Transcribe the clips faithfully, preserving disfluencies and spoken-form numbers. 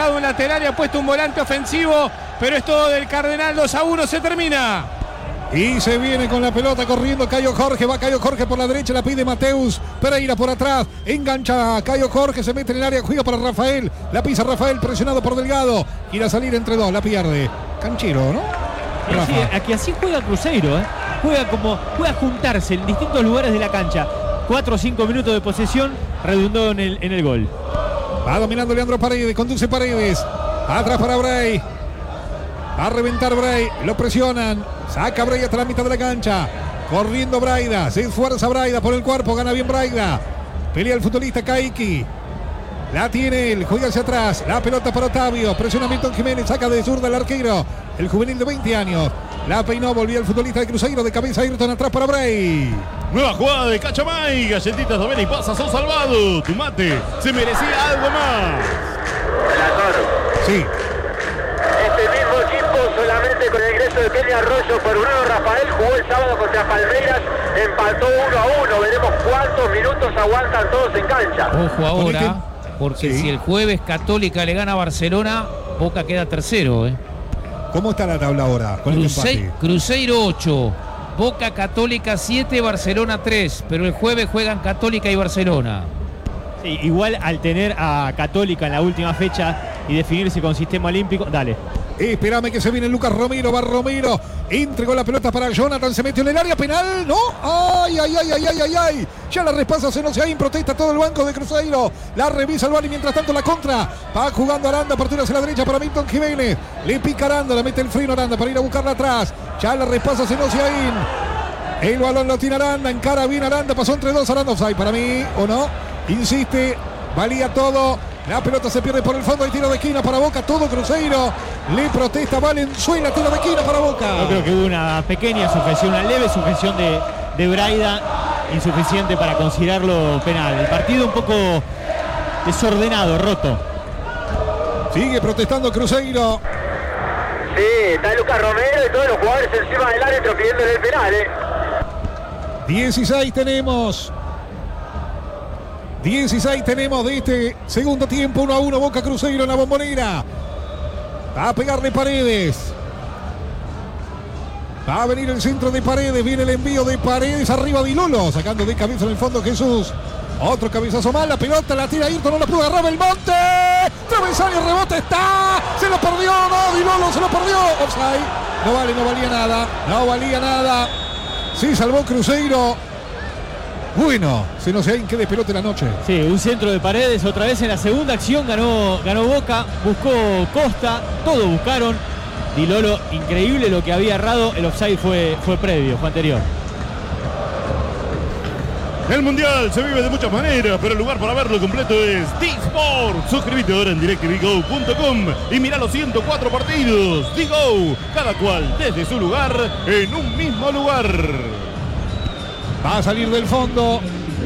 sacado un lateral y ha puesto un volante ofensivo, pero es todo del Cardenal. Dos a uno se termina. Y se viene con la pelota corriendo Cayo Jorge. Va Cayo Jorge por la derecha, la pide Mateus Pereira por atrás. Engancha a Cayo Jorge, se mete en el área, juega para Rafael. La pisa Rafael, presionado por Delgado. Quiere a salir entre dos, la pierde. Canchero, ¿no? Sí, aquí así juega Cruzeiro, ¿eh? Juega como, juega a juntarse en distintos lugares de la cancha. Cuatro o cinco minutos de posesión, redundó en el, en el gol. Va dominando Leandro Paredes, conduce Paredes. Atrás para Bray. Va a reventar Bray, lo presionan. Saca Bray hasta la mitad de la cancha. Corriendo Braida, se esfuerza Braida por el cuerpo, gana bien Braida. Pelea el futbolista Kaiki. La tiene él, juega hacia atrás. La pelota para Otavio, presiona Milton Jiménez, saca de zurda el arquero. El juvenil de veinte años. La peinó, volvía el futbolista de Cruzeiro, de cabeza Ayrton atrás para Bray. Nueva jugada de Cachamay, galletitas de y pasas son salvados. Tu mate se merecía algo más. Sí. Este mismo equipo, solamente con el ingreso de Kenny Arroyo por Bruno Rafael, jugó el sábado contra Palmeiras, empató uno a uno. Veremos cuántos minutos aguantan todos en cancha. Ojo ahora, porque sí. si el jueves Católica le gana a Barcelona, Boca queda tercero, ¿eh? ¿Cómo está la tabla ahora? Con Cruze- el Cruzeiro ocho, Boca Católica siete, Barcelona tres, pero el jueves juegan Católica y Barcelona. Sí, igual al tener a Católica en la última fecha y definirse con sistema olímpico, dale. Espérame que se viene Lucas Romero, va Romero, entregó la pelota para Jonathan, se metió en el área penal, ¿no? ¡Ay, ay, ay, ay, ay, ay! ay! Ya la repasa Senosiaín, protesta todo el banco de Cruzeiro, la revisa el Bari, mientras tanto la contra, va jugando Aranda, apertura hacia la derecha para Milton Jiménez, le pica Aranda, la mete el freno Aranda para ir a buscarla atrás, ya la repasa Senosiaín, el balón lo tiene Aranda, encara bien Aranda, pasó entre dos, Aranda offside para mí, ¿o no? Insiste, valía todo. La pelota se pierde por el fondo y tiro de esquina para Boca. Todo Cruzeiro le protesta Valenzuela. Tiro de esquina para Boca. Yo creo que hubo una pequeña sujeción, una leve sujeción de, de Braida, insuficiente para considerarlo penal. El partido un poco desordenado, roto. Sigue protestando Cruzeiro. Sí, está Lucas Romero y todos los jugadores encima del árbitro pidiéndole el penal, ¿eh? dieciséis tenemos. dieciséis tenemos de este segundo tiempo. Uno a uno Boca Cruzeiro en la Bombonera. Va a pegarle Paredes. Va a venir el centro de Paredes. Viene el envío de Paredes arriba de Lolo. Sacando de cabeza en el fondo Jesús. Otro cabezazo mal. La pelota la tira Ayrton. No la pudo agarrar Belmonte. Travesaño, rebote está. Se lo perdió. No, Di Lolo se lo perdió. Offside. No vale, no valía nada. No valía nada. Sí, salvó Cruzeiro. Bueno, se nos en qué despelote la noche. Sí, un centro de Paredes, otra vez en la segunda acción ganó, ganó Boca, buscó Costa, todos buscaron. Di Lolo, increíble lo que había errado, el offside fue, fue previo, fue anterior. El Mundial se vive de muchas maneras, pero el lugar para verlo completo es D-Sport. Suscríbete ahora en directv go punto com y mira los ciento cuatro partidos. D-Go, cada cual desde su lugar, en un mismo lugar. Va a salir del fondo.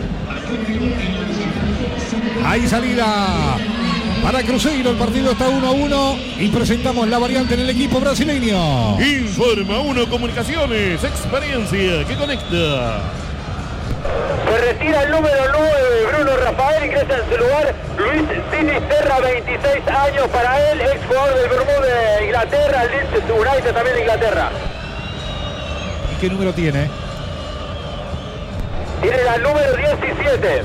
Hay salida para Cruzeiro. El partido está uno a uno. Y presentamos la variante en el equipo brasileño. Informa uno Comunicaciones. Experiencia que conecta. Se retira el número nueve, Bruno Rafael, ingresa en su lugar Luis Sinisterra, veintiséis años para él, ex jugador del Bermuda de Inglaterra, el Leeds United también de Inglaterra. ¿Y qué número tiene? Tiene la número diecisiete.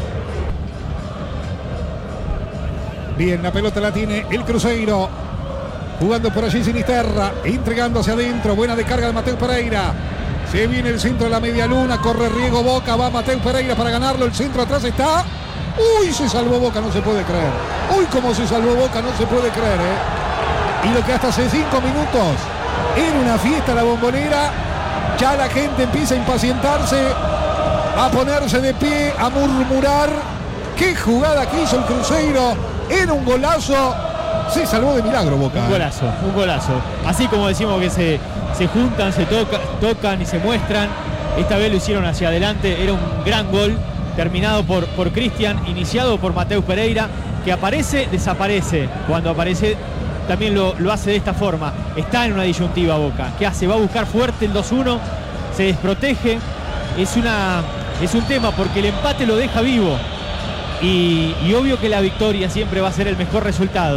Bien, la pelota la tiene el Cruzeiro. Jugando por allí Sinisterra, entregando hacia adentro. Buena descarga de Mateo Pereira. Se viene el centro de la media luna, corre riego Boca, va Mateo Pereira para ganarlo. El centro atrás está. Uy, se salvó Boca, no se puede creer. Uy, cómo se salvó Boca, no se puede creer, ¿eh? Y lo que hasta hace cinco minutos era una fiesta la Bombonera, ya la gente empieza a impacientarse, a ponerse de pie, a murmurar. Qué jugada que hizo el Cruzeiro, era un golazo. Se salvó de milagro Boca. Un golazo, un golazo. Así como decimos que se, se juntan, se toca, tocan y se muestran, esta vez lo hicieron hacia adelante. Era un gran gol, terminado por, por Cristian, iniciado por Mateus Pereira, que aparece, desaparece. Cuando aparece también lo, lo hace de esta forma. Está en una disyuntiva Boca. ¿Qué hace? Va a buscar fuerte el dos uno, se desprotege. Es, una, es un tema porque el empate lo deja vivo. Y, y obvio que la victoria siempre va a ser el mejor resultado.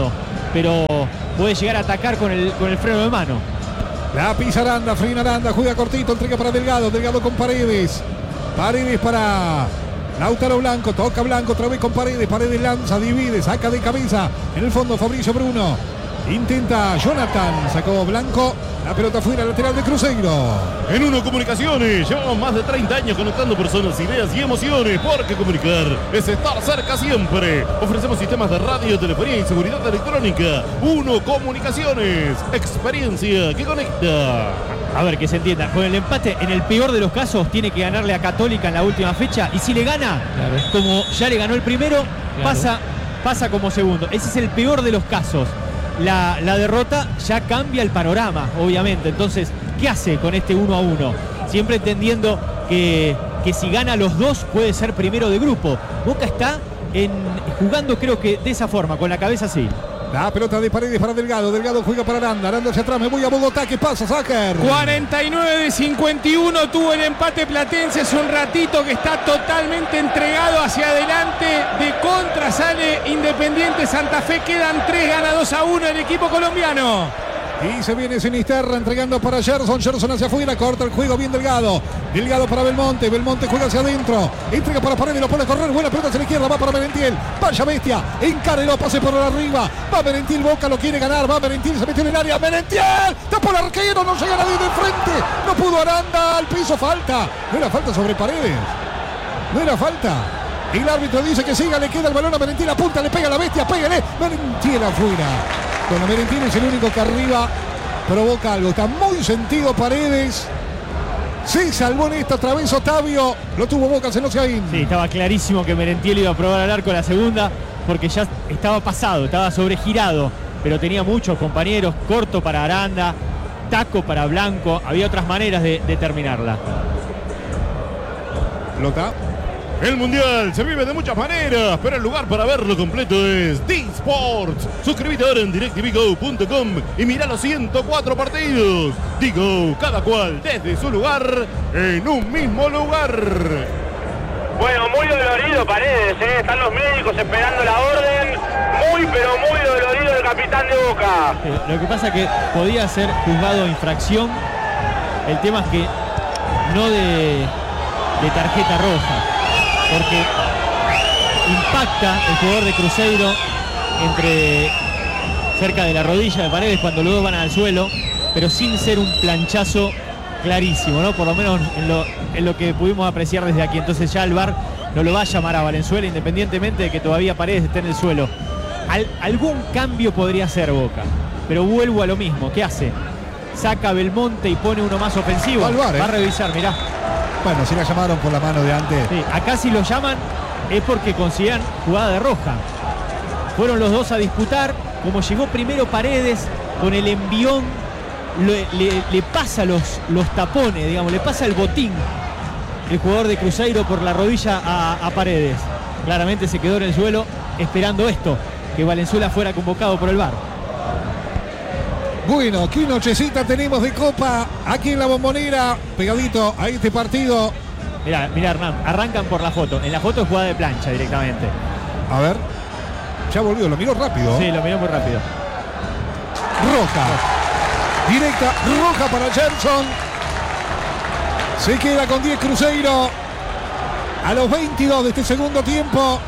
pero puede llegar a atacar con el, con el freno de mano. La pisa Aranda, frena Aranda, juega cortito, entrega para Delgado, Delgado con Paredes. Paredes para Lautaro Blanco, toca Blanco otra vez con Paredes, Paredes lanza, divide, saca de cabeza. En el fondo Fabricio Bruno. Intenta Jonathan, sacó Blanco, la pelota fuera, lateral de Cruzeiro. En Uno Comunicaciones llevamos más de treinta años conectando personas, ideas y emociones, porque comunicar es estar cerca siempre. Ofrecemos sistemas de radio, telefonía y seguridad electrónica. Uno Comunicaciones, experiencia que conecta. A ver, que se entienda, con el empate, en el peor de los casos, tiene que ganarle a Católica en la última fecha, y si le gana, claro, como ya le ganó el primero, claro, pasa, pasa como segundo. Ese es el peor de los casos. La, la derrota ya cambia el panorama, obviamente. Entonces, ¿qué hace con este uno a uno? Siempre entendiendo que, que si gana los dos puede ser primero de grupo. Boca está en, jugando, creo que de esa forma, con la cabeza así. La pelota de Paredes para Delgado, Delgado juega para Aranda, Aranda hacia atrás, me voy a Bogotá, ¿qué pasa, Sácer? cuarenta y nueve de cincuenta y uno tuvo el empate Platense hace un ratito, que está totalmente entregado hacia adelante, de contra sale Independiente Santa Fe, quedan tres, gana dos a uno el equipo colombiano. Y se viene Sinisterra entregando para Gerson, Gerson hacia afuera, corta el juego, bien Delgado, Delgado para Belmonte, Belmonte juega hacia adentro, entrega para Paredes, lo pone a correr, buena pelota hacia la izquierda, va para Merentiel, vaya bestia, encárelo, pase por arriba, va Merentiel, Boca lo quiere ganar, va Merentiel, se metió en el área, Merentiel, tapó el arquero, no llega nadie de frente, no pudo Aranda, al piso, falta, no era falta sobre Paredes, no era falta. El árbitro dice que siga, le queda el balón a Merentiel, apunta, le pega a la bestia, pégale, Merentiel afuera. Bueno, Merentiel es el único que arriba provoca algo. Está muy sentido Paredes. Se salvó en esta, otra vez Otavio. Lo tuvo Boca, se no se ahí. Sí, estaba clarísimo que Merentiel iba a probar al arco la segunda, porque ya estaba pasado, estaba sobregirado. Pero tenía muchos compañeros, corto para Aranda, taco para Blanco. Había otras maneras de, de terminarla. Pelota. El Mundial se vive de muchas maneras, pero el lugar para verlo completo es D-Sports. Suscríbete ahora en DirecTV Go punto com y mira los ciento cuatro partidos. D-Go, cada cual desde su lugar, en un mismo lugar. Bueno, muy dolorido Paredes, ¿eh? Están los médicos esperando la orden. Muy, pero muy dolorido el capitán de Boca. Eh, lo que pasa es que podía ser juzgado infracción. El tema es que no de, de tarjeta roja, porque impacta el jugador de Cruzeiro entre cerca de la rodilla de Paredes cuando los dos van al suelo, pero sin ser un planchazo clarísimo, ¿no? Por lo menos en lo, en lo que pudimos apreciar desde aquí. Entonces ya el V A R no lo va a llamar a Valenzuela, independientemente de que todavía Paredes esté en el suelo. Al, algún cambio podría hacer Boca, pero vuelvo a lo mismo. ¿Qué hace? Saca Belmonte y pone uno más ofensivo. Va, va a revisar, mirá. Bueno, si la llamaron por la mano de antes. Sí, acá si lo llaman es porque consideran jugada de roja. Fueron los dos a disputar. Como llegó primero Paredes, con el envión le, le, le pasa los, los tapones, digamos, le pasa el botín el jugador de Cruzeiro por la rodilla a, a Paredes. Claramente se quedó en el suelo esperando esto, que Valenzuela fuera convocado por el V A R. Bueno, qué nochecita tenemos de Copa aquí en la Bombonera, pegadito a este partido. Mirá, mirá Hernán, arrancan por la foto. En la foto es jugada de plancha directamente. A ver, ya volvió, lo miró rápido. Sí, lo miró muy rápido. Roja, directa, roja para Gerson. Se queda con diez Cruzeiro a los veintidós de este segundo tiempo.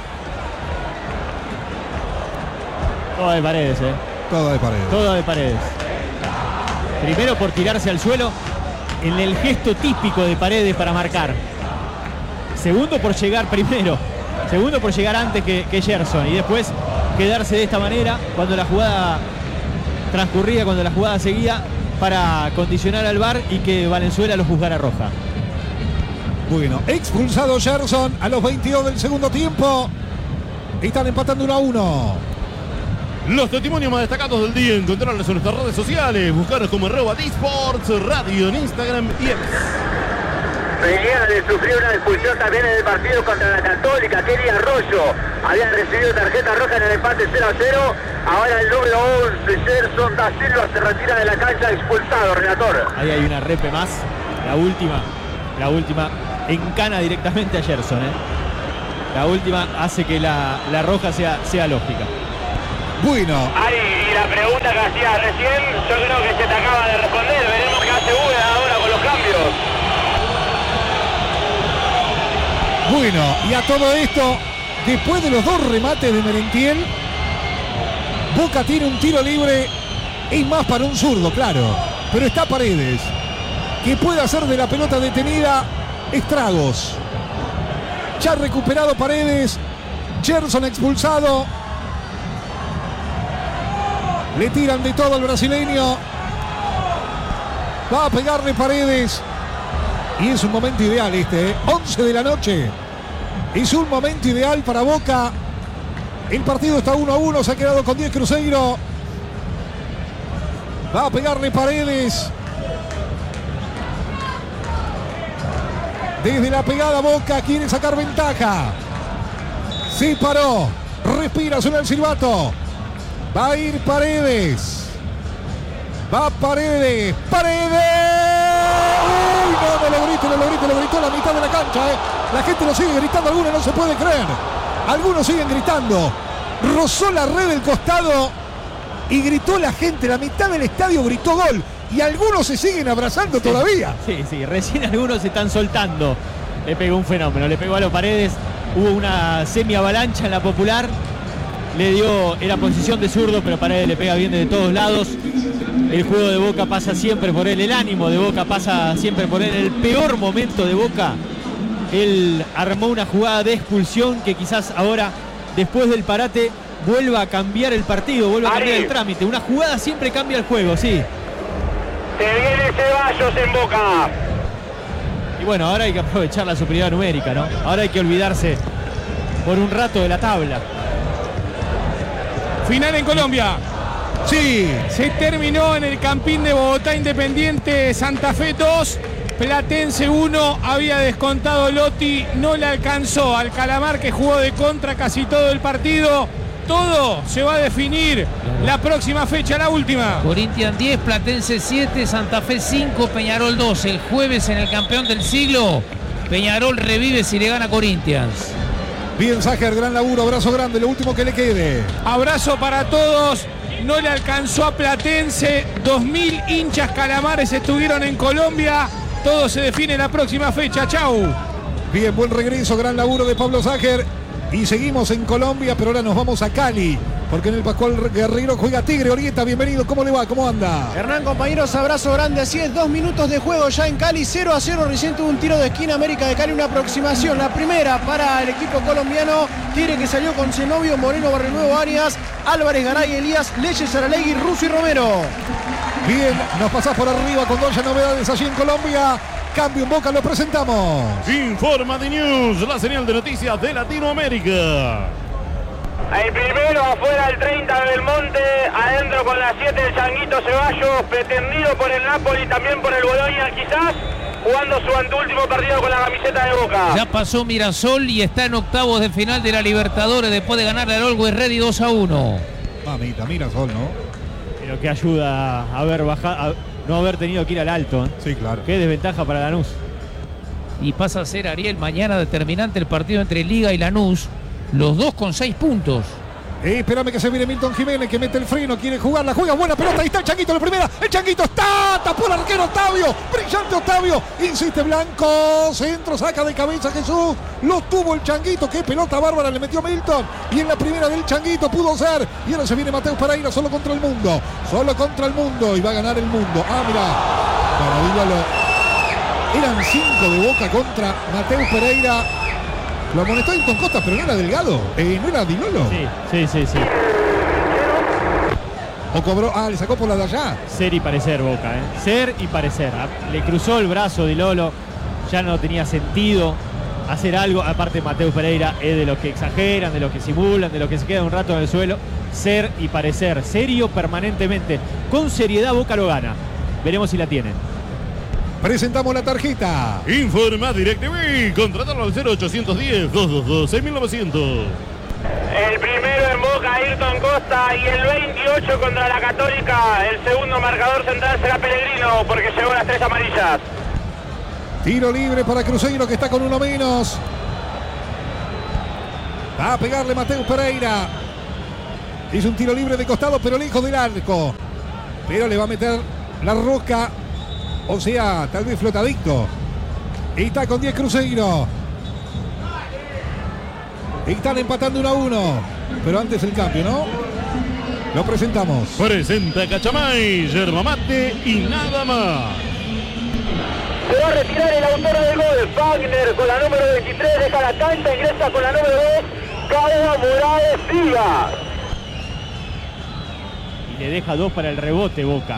Todo de Paredes, eh. Todo de Paredes. Todo de Paredes. Primero por tirarse al suelo en el gesto típico de Paredes para marcar. Segundo por llegar primero. Segundo por llegar antes que, que Gerson. Y después quedarse de esta manera cuando la jugada transcurría, cuando la jugada seguía, para condicionar al V A R y que Valenzuela lo juzgara roja. Bueno, expulsado Gerson a los veintidós del segundo tiempo. Están empatando uno a uno. Los testimonios más destacados del día, encontrarlos en nuestras redes sociales, buscarnos como arroba D-Sports Radio en Instagram y X. Venía de sufrir una expulsión también en el partido contra la Católica. Kelly Arroyo había recibido tarjeta roja en el empate cero a cero. Ahora el número once, Gerson da Silva, se retira de la cancha expulsado, relator. Ahí hay una repe más. La última, la última encana directamente a Gerson, ¿eh? La última hace que la, la roja sea, sea lógica. Bueno. Hay Y la pregunta que hacías recién, yo creo que se te acaba de responder. Veremos qué hace Úbeda ahora con los cambios. Bueno, y a todo esto, después de los dos remates de Merentiel, Boca tiene un tiro libre, es más para un zurdo, claro, pero está Paredes, que puede hacer de la pelota detenida estragos. Ya recuperado Paredes, Gerson expulsado, le tiran de todo al brasileño, va a pegarle Paredes, y es un momento ideal este, ¿eh? once de la noche, es un momento ideal para Boca. El partido está uno a uno, se ha quedado con diez Cruzeiro. Va a pegarle Paredes. Desde la pegada Boca quiere sacar ventaja. Se paró. Respira, suena el silbato. Va a ir Paredes. Va Paredes. ¡Paredes! ¡Uy! No, no lo grito, no lo grito, lo gritó a la mitad de la cancha. ¿eh? La gente lo sigue gritando, algunos no se puede creer. Algunos siguen gritando. Rozó la red del costado y gritó la gente. La mitad del estadio gritó gol. Y algunos se siguen abrazando sí, todavía. Sí, sí, recién algunos se están soltando. Le pegó un fenómeno, le pegó a los Paredes. Hubo una semi-avalancha en la Popular. Le dio, era posición de zurdo, pero Paredes le pega bien desde todos lados. El juego de Boca pasa siempre por él. El ánimo de Boca pasa siempre por él. El peor momento de Boca, él armó una jugada de expulsión que quizás ahora, después del parate, vuelva a cambiar el partido, vuelva a cambiar el trámite. Una jugada siempre cambia el juego, sí. Se viene Ceballos en Boca. Y bueno, ahora hay que aprovechar la superioridad numérica, ¿no? Ahora hay que olvidarse por un rato de la tabla. Final en Colombia. Sí. Se terminó en el Campín de Bogotá. Independiente Santa Fe dos. Platense uno, había descontado Lotti, no le alcanzó al Calamar, que jugó de contra casi todo el partido. Todo se va a definir la próxima fecha, la última. Corinthians diez, Platense siete, Santa Fe cinco, Peñarol dos. El jueves en el campeón del siglo, Peñarol revive si le gana a Corinthians. Bien, Ságer, gran laburo, abrazo grande, lo último que le quede. Abrazo para todos. No le alcanzó a Platense, dos mil hinchas calamares estuvieron en Colombia. Todo se define en la próxima fecha. Chau. Bien, buen regreso, gran laburo de Pablo Ságer. Y seguimos en Colombia, pero ahora nos vamos a Cali, porque en el Pascual Guerrero juega Tigre Orieta. Bienvenido, ¿cómo le va? ¿Cómo anda? Hernán, compañeros, abrazo grande. Así es, dos minutos de juego ya en Cali, cero a cero. Recién tuvo un tiro de esquina América de Cali, una aproximación. La primera para el equipo colombiano. Tigre que salió con Zenobio, Moreno, Barrenuevo, Arias, Álvarez, Garay, Elías, Leyes, Aralegui, Russo y Romero. Bien, nos pasás por arriba con dos novedades allí en Colombia. Cambio en Boca, lo presentamos. Informa de News, la señal de noticias de Latinoamérica. El primero afuera el treinta del Monte, adentro con la siete el Changuito Ceballos, pretendido por el Napoli, también por el Bologna quizás, jugando su anteúltimo partido con la camiseta de Boca. Ya pasó Mirasol y está en octavos de final de la Libertadores después de ganar al Always Ready dos a uno. Mamita, Mirasol, ¿no? Pero que ayuda a haber bajado, no haber tenido que ir al alto. ¿eh? Sí, claro. Qué desventaja para Lanús. Y pasa a ser, Ariel, mañana determinante el partido entre Liga y Lanús. Los dos con seis puntos. Eh, espérame que se viene Milton Jiménez, que mete el freno, quiere jugar, la juega, buena pelota, ahí está el Changuito, la primera, el Changuito está, tapó el arquero Octavio, brillante Octavio, insiste Blanco, centro, saca de cabeza Jesús, lo tuvo el Changuito, qué pelota bárbara le metió Milton, y en la primera del Changuito pudo ser, y ahora se viene Mateus Pereira solo contra el mundo, solo contra el mundo, y va a ganar el mundo, ah mira, para Dígalo, eran cinco de Boca contra Mateus Pereira. Lo amonestó Ayrton Costa, pero no era Delgado, eh, no era Dilolo. Sí, sí, sí, sí. O cobró, ah, le sacó por la de allá. Ser y parecer Boca, ¿eh? Ser y parecer. Le cruzó el brazo Dilolo, ya no tenía sentido hacer algo. Aparte Mateus Pereira es de los que exageran, de los que simulan, de los que se quedan un rato en el suelo. Ser y parecer, serio permanentemente. Con seriedad Boca lo gana. Veremos si la tienen. Presentamos la tarjeta. Informa DirecTV. Contratalo al cero ochocientos diez, doscientos veintidós, seis mil novecientos. El primero en Boca, Ayrton Costa, y el veintiocho contra la Católica. El segundo marcador central será Pellegrino, porque llegó las tres amarillas. Tiro libre para Cruzeiro, que está con uno menos. Va a pegarle Mateus Pereira. Es un tiro libre de costado, pero lejos del arco. Pero le va a meter la rosca. O sea, tal vez flotadicto. Y está con diez Cruzeiro. Están empatando uno a uno. Pero antes el cambio, ¿no? Lo presentamos. Presenta Cachamay, yerba mate y nada más. Se va a retirar el autor del gol, Wagner, con la número veintitrés, deja la cancha, ingresa con la número dos, Carlos Morales Siga. Y le deja dos para el rebote Boca.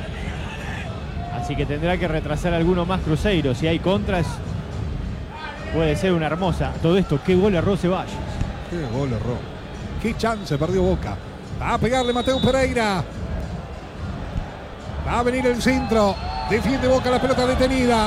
Así que tendrá que retrasar alguno más Cruzeiro. Si hay contras, puede ser una hermosa. Todo esto, qué gol erró Ceballos. Qué gol erró. Qué chance perdió Boca. Va a pegarle Mateus Pereira. Va a venir el centro. Defiende Boca, la pelota detenida.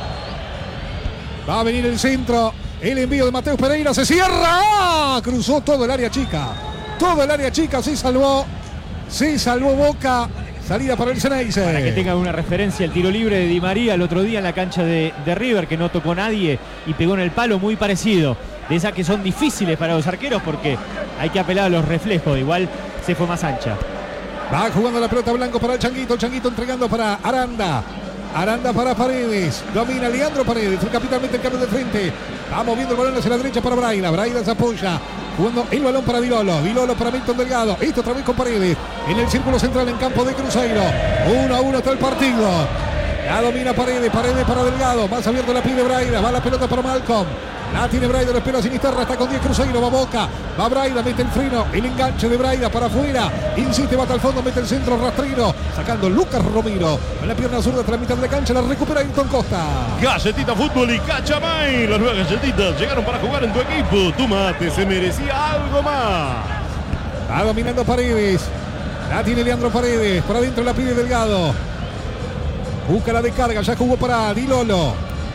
Va a venir el centro. El envío de Mateus Pereira. Se cierra. Cruzó todo el área chica. Todo el área chica se salvó. Se salvó Boca. Salida para el Ceneice. Para que tengan una referencia, el tiro libre de Di María el otro día en la cancha de, de River, que no tocó nadie y pegó en el palo, muy parecido. De esas que son difíciles para los arqueros porque hay que apelar a los reflejos. Igual se fue más ancha. Va jugando la pelota Blanco para el Changuito. El Changuito entregando para Aranda. Aranda para Paredes. Domina Leandro Paredes. El capitán mete el cambio de frente. Va moviendo el balón hacia la derecha para Braida. Braida se apoya. Jugando el balón para Dilolo. Dilolo para Milton Delgado. Esto otra vez con Paredes. En el círculo central en campo de Cruzeiro. uno a uno está el partido. La domina Paredes. Paredes para Delgado. Más abierto la pide Braida. Va la pelota para Malcolm. La tiene Braida, lo espera Sinisterra, está con diez Cruzeiro, va Boca, va Braida, mete el freno, el enganche de Braida para afuera, insiste, va hasta el fondo, mete el centro rastrero, sacando Lucas Romero, en la pierna zurda tras la mitad de la cancha, la recupera Ayrton Costa. Galletita Fútbol y Cachamay, las nuevas galletitas llegaron para jugar en tu equipo, tu mate se merecía algo más. Va dominando Paredes, la tiene Leandro Paredes, para adentro la pide Delgado, busca la descarga, ya jugó para Dilolo,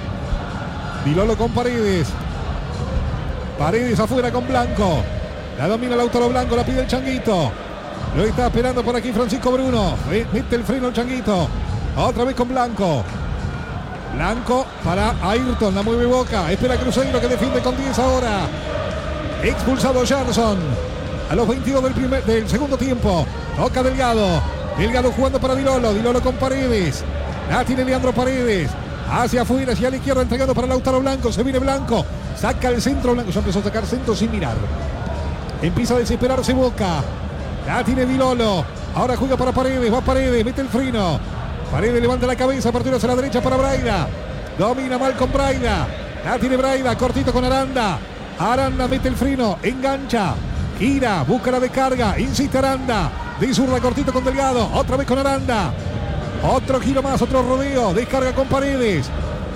Dilolo con Paredes. Paredes afuera con Blanco. La domina Lautaro Blanco, la pide el Changuito. Lo está esperando por aquí Francisco Bruno. Mete el freno el Changuito. Otra vez con Blanco. Blanco para Ayrton, la mueve Boca. Espera Cruzeiro que defiende con diez ahora. Expulsado Gerson. A los veintidós del, primer, del segundo tiempo. Toca Delgado. Delgado jugando para Dilolo. Dilolo con Paredes. La tiene Leandro Paredes. Hacia afuera, hacia la izquierda, entregando para Lautaro Blanco. Se viene Blanco. Saca el centro Blanco. Ya empezó a sacar centro sin mirar. Empieza a desesperarse Boca. La tiene Dilolo. Ahora juega para Paredes. Va Paredes. Mete el freno. Paredes levanta la cabeza. Partido hacia la derecha para Braida. Domina mal con Braida. La tiene Braida. Cortito con Aranda. Aranda mete el freno. Engancha. Gira. Busca la descarga. Insiste Aranda. De zurda cortito con Delgado. Otra vez con Aranda. Otro giro más, otro rodeo, descarga con Paredes.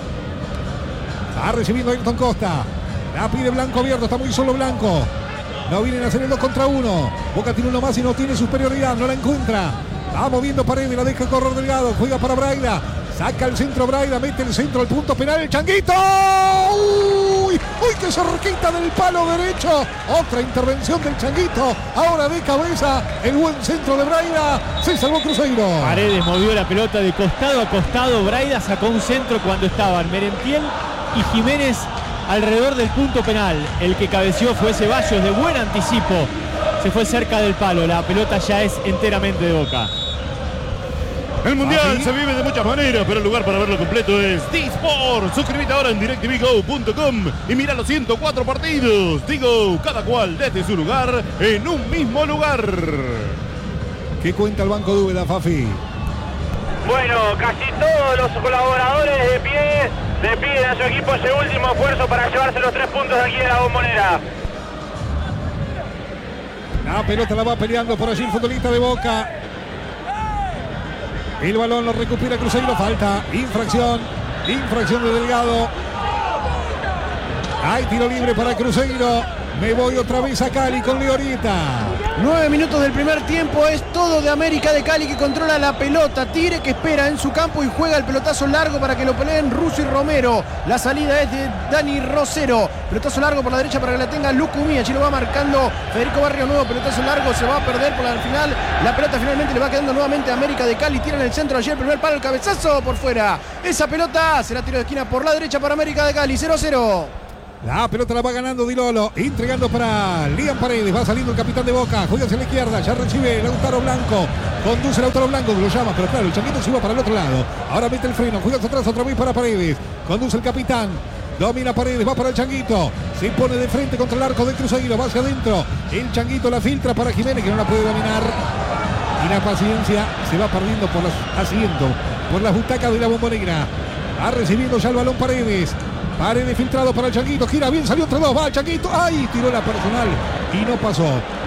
Va recibiendo Ayrton Costa. La pide Blanco abierto, está muy solo Blanco. No vienen a hacer el dos contra uno. Boca tiene uno más y no tiene superioridad, no la encuentra. Va moviendo Paredes, la deja correr Delgado, juega para Braida. Saca el centro Braida, mete el centro al punto penal, el Changuito. ¡Uy! ¡Uy, qué cerquita del palo derecho! Otra intervención del Changuito. Ahora de cabeza, el buen centro de Braida. Se salvó Cruzeiro. Paredes movió la pelota de costado a costado. Braida sacó un centro cuando estaban Merentiel y Jiménez alrededor del punto penal. El que cabeció fue Ceballos de buen anticipo. Se fue cerca del palo. La pelota ya es enteramente de Boca. El Mundial ¿Ah, sí? se vive de muchas maneras, pero el lugar para verlo completo es D-Sport. Suscríbete ahora en DirecTV Go punto com y mira los ciento cuatro partidos. Digo, cada cual desde su lugar, en un mismo lugar. ¿Qué cuenta el Banco de Úbeda, Fafi? Bueno, casi todos los colaboradores de pie le piden a su equipo ese último esfuerzo para llevarse los tres puntos de aquí de la Bombonera. La pelota la va peleando por allí el futbolista de Boca. El balón lo recupera Cruzeiro, falta, infracción, infracción de Delgado. Hay tiro libre para Cruzeiro. Me voy otra vez a Cali con Leorita. Nueve minutos del primer tiempo, es todo de América de Cali que controla la pelota. Tigre que espera en su campo y juega el pelotazo largo para que lo peleen Russo y Romero. La salida es de Dani Rosero. Pelotazo largo por la derecha para que la tenga Lucumí. Allí lo va marcando Federico Barrio Nuevo. Pelotazo largo, se va a perder por la final. La pelota finalmente le va quedando nuevamente a América de Cali. Tira en el centro allí el primer palo, el cabezazo por fuera. Esa pelota será tiro de esquina por la derecha para América de Cali. cero a cero. La pelota la va ganando Di Lolo, entregando para Liam Paredes, va saliendo el capitán de Boca, juega hacia la izquierda, ya recibe Lautaro Blanco, conduce Lautaro Blanco, que lo llama, pero claro, el Changuito se va para el otro lado, ahora mete el freno, juega hacia atrás otra vez para Paredes, conduce el capitán, domina Paredes, va para el Changuito, se pone de frente contra el arco de Cruzeiro, va hacia adentro, el Changuito la filtra para Jiménez, que no la puede dominar, y la paciencia se va perdiendo por las asientos, por las butacas de la Bombonera, va recibiendo ya el balón Paredes, Paredes filtrado para el Changuito, gira bien, salió entre dos, va el Changuito, ¡ay! Tiró la personal y no pasó.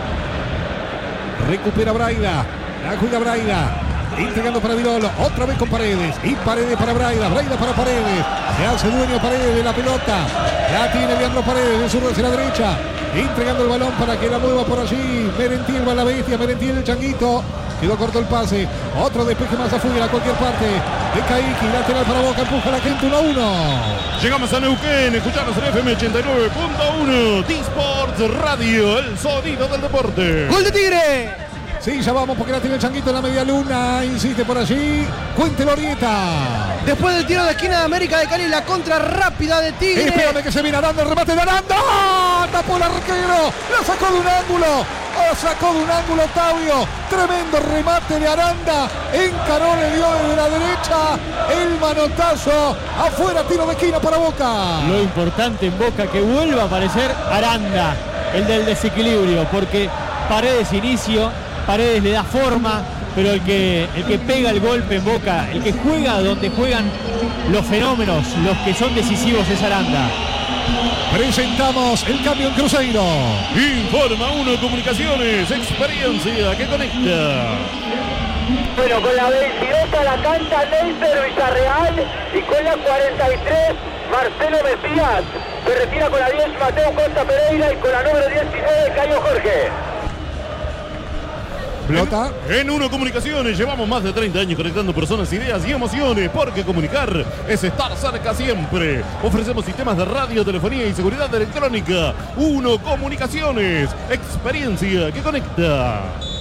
Recupera Braida, la juega Braida, entregando para Di Lolo, otra vez con Paredes, y Paredes para Braida, Braida para Paredes, se hace dueño Paredes de la pelota, la tiene Leandro Paredes, de zurdo hacia la derecha, entregando el balón para que la mueva por allí, Merentiel va la bestia, Merentiel el Changuito, quedó corto el pase, otro despeje más afuera a cualquier parte, de Caiki, lateral para Boca, empuja la gente uno a uno. Llegamos a Neuquén, escuchamos en F M ochenta y nueve punto uno, T-Sports Radio, el sonido del deporte. ¡Gol de Tigre! Sí, ya vamos porque la tiene el Changuito en la media luna, insiste por allí, Cuente Lorieta. Después del tiro de esquina de América de Cali, la contra rápida de Tigre. Espérame que se viene Aranda, el remate de Aranda. ¡Oh! Tapó el arquero, la sacó de un ángulo. Oh, sacó de un ángulo Octavio. Tremendo remate de Aranda. Encaró, le dio desde la derecha. El manotazo. Afuera, tiro de esquina para Boca. Lo importante en Boca que vuelva a aparecer Aranda, el del desequilibrio, porque Paredes inicio, Paredes le da forma, pero el que, el que pega el golpe en Boca, el que juega donde juegan los fenómenos, los que son decisivos, es Aranda. Presentamos el cambio en Cruzeiro. Informa uno Comunicaciones, experiencia que conecta. Bueno, con la veintidós a la cancha Neisser Villarreal y con la cuarenta y tres Marcelo Mesías. Se retira con la diez Mateo Costa Pereira y con la número diecinueve Cayo Jorge. Pelota. En, en Uno Comunicaciones llevamos más de treinta años conectando personas, ideas y emociones, porque comunicar es estar cerca siempre. Ofrecemos sistemas de radio, telefonía y seguridad electrónica. Uno Comunicaciones, experiencia que conecta.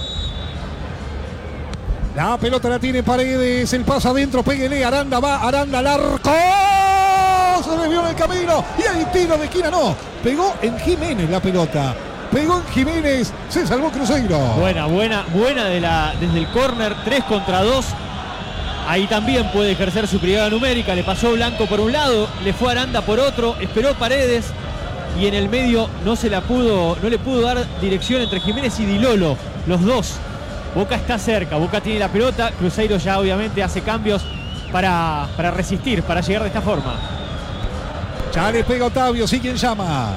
La pelota la tiene Paredes, el pase adentro, péguele, Aranda va, Aranda al arco. Se desvió en el camino y hay tiro de esquina, no. Pegó en Jiménez la pelota. Pegó en Jiménez, se salvó Cruzeiro. Buena, buena, buena de la, desde el córner, tres contra dos. Ahí también puede ejercer su prioridad numérica. Le pasó Blanco por un lado, le fue Aranda por otro, esperó Paredes y en el medio no se la pudo, no le pudo dar dirección entre Jiménez y Di Lolo, los dos. Boca está cerca, Boca tiene la pelota, Cruzeiro ya obviamente hace cambios para, para resistir, para llegar de esta forma. Ya le pega Octavio, sí, quien llama.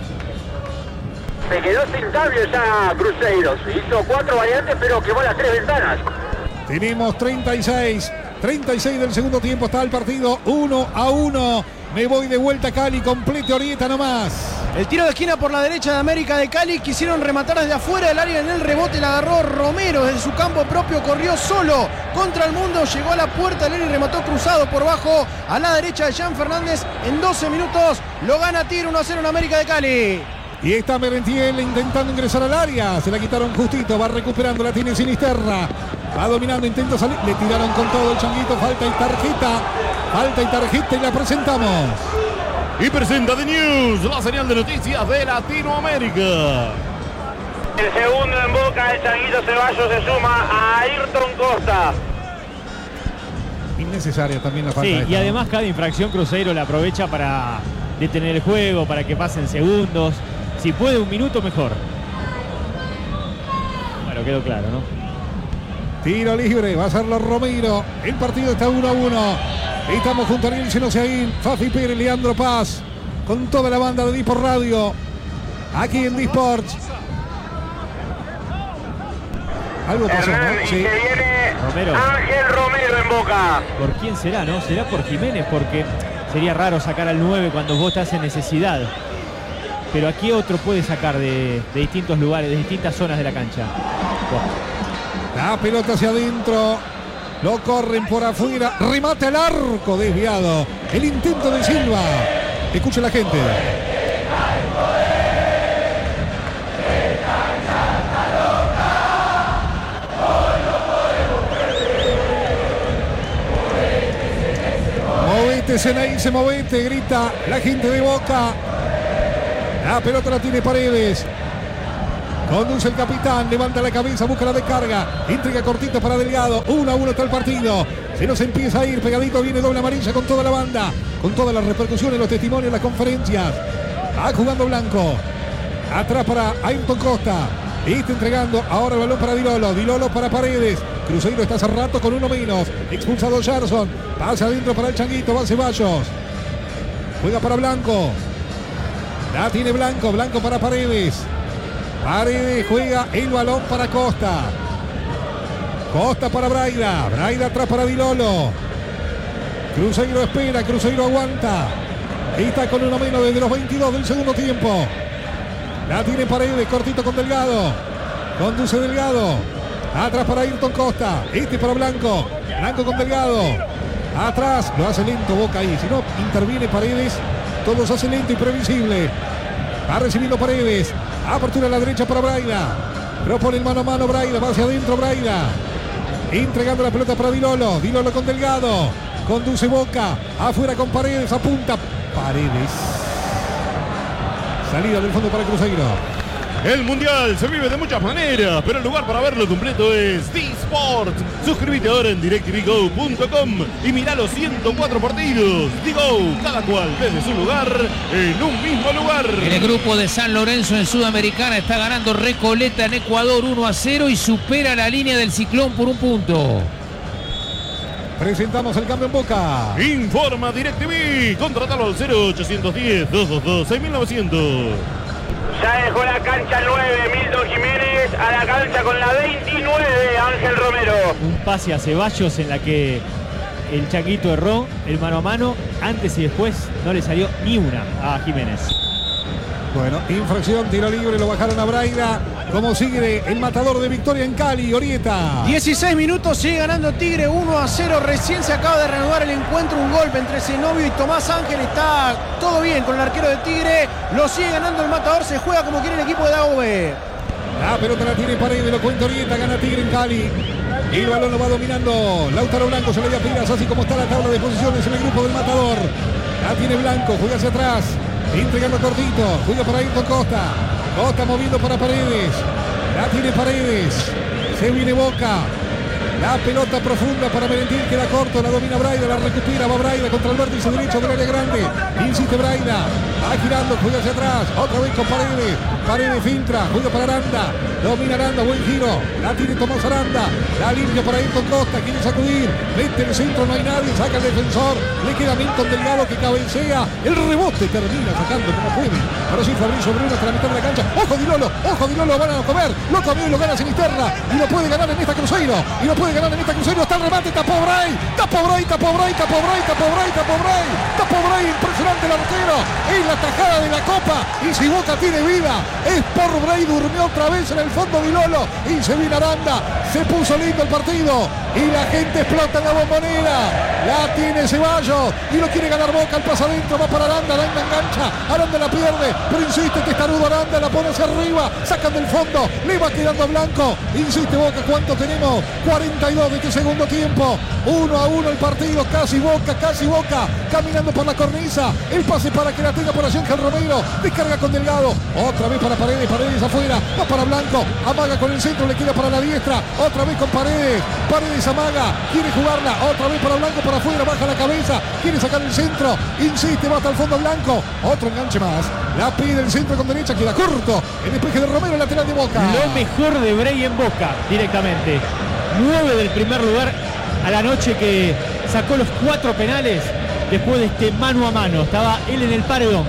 Se quedó sin cambio ya Cruzeiro. Hizo cuatro variantes, pero quemó las tres ventanas. Tenemos treinta y seis, treinta y seis del segundo tiempo, está el partido uno a uno. Me voy de vuelta a Cali, complete Orieta nomás. El tiro de esquina por la derecha de América de Cali. Quisieron rematar desde afuera del área. En el rebote la agarró Romero desde su campo propio. Corrió solo contra el mundo. Llegó a la puerta del área y remató cruzado por bajo a la derecha de Jean Fernández. En doce minutos lo gana Tigre uno a cero en América de Cali. Y está Merentiel intentando ingresar al área. Se la quitaron justito. Va recuperando. La tiene Sinisterra. Va dominando. Intenta salir. Le tiraron con todo el Changuito. Falta y tarjeta. Falta y tarjeta y la presentamos. Y presenta The News, la señal de noticias de Latinoamérica. El segundo en Boca, el Changuito Ceballos se suma a Ayrton Costa. Innecesaria también la falta. Sí, esta, y ¿no? además cada infracción Cruzeiro la aprovecha para detener el juego, para que pasen segundos. Si puede un minuto, mejor. Bueno, quedó claro, ¿no? Tiro libre, va a ser los Romero. El partido está uno a uno. Estamos junto a Ariel Senosiaín, Fafi Pérez, Leandro Paz, con toda la banda de Disport Radio, aquí en Disports. Algo pasó, Hernán, ¿no? y Sí. se viene Romero. Ángel Romero en Boca. ¿Por quién será, no? ¿Será por Jiménez? Porque sería raro sacar al nueve cuando vos estás en necesidad. Pero aquí otro puede sacar de, de distintos lugares, de distintas zonas de la cancha. La pelota hacia adentro. Lo corren por afuera. Remate al arco desviado. El intento de Silva. Escucha la gente. Movete, Ceneice, movete, grita la gente de Boca. La pelota la tiene Paredes. Conduce el capitán, levanta la cabeza, busca la descarga. Intriga cortita para Delgado. uno a uno está el partido. Se nos empieza a ir, pegadito viene doble amarilla con toda la banda. Con todas las repercusiones, los testimonios, las conferencias. Va jugando Blanco. Atrás para Ayrton Costa. Está entregando ahora el balón para Dilolo. Dilolo para Paredes. Cruzeiro está hace rato con uno menos. Expulsado Gerson. Pasa adentro para el Changuito. Va Ceballos. Juega para Blanco. La tiene Blanco. Blanco para Paredes. Paredes juega el balón para Costa. Costa para Braida. Braida atrás para Dilolo. Cruzeiro espera. Cruzeiro aguanta. Está con uno menos desde los veintidós del segundo tiempo. La tiene Paredes. Cortito con Delgado. Conduce Delgado. Atrás para Ayrton Costa. Este para Blanco. Blanco con Delgado. Atrás. Lo hace lento Boca ahí. Si no interviene Paredes, todo se hace lento y previsible. Va recibiendo Paredes. Apertura a la derecha para Braida. Propone el mano a mano Braida. Va hacia adentro Braida. Entregando la pelota para Dilolo. Dilolo con Delgado. Conduce Boca. Afuera con Paredes. Apunta Paredes. Salida del fondo para Cruzeiro. El Mundial se vive de muchas maneras, pero el lugar para verlo completo es D-Sport. Suscríbete ahora en DirecTV Go punto com y mirá los ciento cuatro partidos. D-Go, cada cual desde su lugar, en un mismo lugar. En el grupo de San Lorenzo en Sudamericana está ganando Recoleta en Ecuador uno a cero y supera la línea del Ciclón por un punto. Presentamos el cambio en Boca. Informa DirecTV. Contratalo al cero ochocientos diez, doscientos veintidós, seis mil novecientos. Ya dejó la cancha nueve, Milton Jiménez, a la cancha con la veintinueve, Ángel Romero. Un pase a Ceballos en la que el Changuito erró el mano a mano. Antes y después no le salió ni una a Jiménez. Bueno, infracción, tiro libre, lo bajaron a Braida. Como sigue el matador de Victoria en Cali, Orieta. dieciséis minutos, sigue ganando Tigre uno a cero. Recién se acaba de reanudar el encuentro. Un golpe entre Zenobio y Tomás Ángel. Está todo bien con el arquero de Tigre. Lo sigue ganando el matador. Se juega como quiere el equipo de Dagobe. La pelota la tiene Paredes, lo cuenta Orieta. Gana Tigre en Cali. El balón lo va dominando Lautaro Blanco. Se le da Piras, así como está la tabla de posiciones en el grupo del matador. La tiene Blanco, juega hacia atrás. Entregando cortito. Juega para Ayrton Costa. Costa moviendo para Paredes. La tiene Paredes. Se viene Boca. La pelota profunda para Merentiel. Queda corto. La domina Braida. La recupera. Va Braida contra el vértice derecho del área grande. Insiste Braida. Va girando. Juega hacia atrás. Otra vez con Paredes. Paredes filtra. Juega para Aranda. Domina Aranda. Buen giro. La tiene Tomás Aranda. La limpia para Ayrton Costa. Quiere sacudir. Mete el centro. No hay nadie. Saca el defensor. Le queda Milton Delgado que cabecea. El rebote termina sacando como puede. Ahora sí Fabrizio Bruno hasta la mitad de la cancha. Ojo Dilolo. Ojo Dilolo. Van a comer. Lo comió y lo gana Sinisterra. Y lo puede ganar en esta Cruzeiro. Y lo puede ganar en esta Cruzeiro. Está el remate. Tapó Bray. Tapó Bray. Tapó Bray. Tapó Bray. Tapó Bray. Tapó Bray. Tapó Bray. Impresionante el arquero. Es la tajada de la Copa. Y si Boca tiene vida, es por Bray. Durmió otra vez en el fondo Dilolo. Y se viene Aranda. Se puso lindo el partido. Y la gente explota en la bombonera. La tiene Ceballos. Y lo quiere ganar Boca. El pasa adentro. Va para Aranda. Aranda engancha. Aranda la pierde. Pero insiste Testarudo. Aranda la pone hacia arriba. Sacan del fondo. Le va quedando a Blanco. Insiste Boca. ¿Cuánto tenemos? cuarenta y dos de este segundo tiempo. uno a uno el partido. Casi Boca. Casi Boca. Caminando por la cornisa. El pase para que la tenga por allí Ángel Romero. Descarga con Delgado. Otra vez para Paredes. Paredes afuera. Va para Blanco. Amaga con el centro. Le queda para la diestra. Otra vez con Paredes. Paredes amaga. Quiere jugarla. Otra vez para Blanco. Para afuera. Baja la cabeza. Quiere sacar el centro. Insiste. Va hasta el fondo Blanco. Otro enganche más. La pide el centro con derecha. Queda corto. El despeje de Romero. Lateral de Boca. Lo mejor de Bray en Boca directamente. nueve del primer lugar a la noche que sacó los cuatro penales después de este mano a mano. Estaba él en el paredón.